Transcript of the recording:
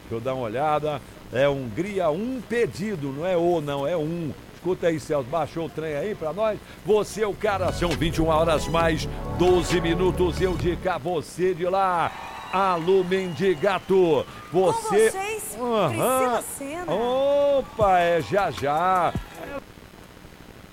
Deixa eu dar uma olhada. É Hungria, um pedido, não é o, não, é um. Escuta aí, Celso, baixou o trem aí pra nós? Você é o cara, são 21 horas mais 12 minutos, eu de cá, você de lá. Alô, Mendigato, você... Com vocês, Priscila Senna. Opa, é já já.